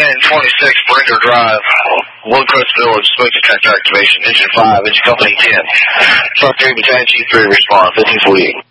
1026 Bringer Drive, Woodcrest Village, smoke detector activation, engine 5, engine company 10. Truck 3, battalion chief 3, respond, 1548.